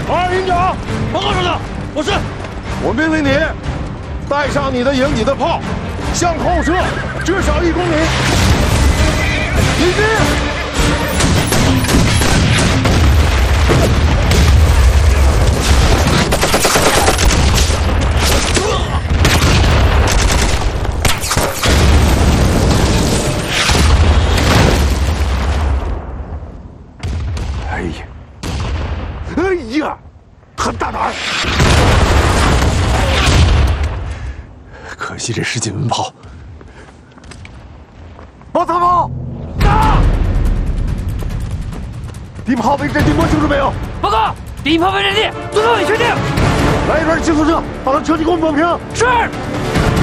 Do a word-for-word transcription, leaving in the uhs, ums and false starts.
二营长， 报告首长，我是。 我命令你，带上你的营级的炮，向后撤，至少一公里。迎击！哎呀，哎呀，很大胆儿。 可惜这是近门炮。报参谋，到！敌炮位阵地摸清楚没有？ 报告，敌炮位阵地，坐到你确定。 来一轮急速车，把他车体给我抹平。 是。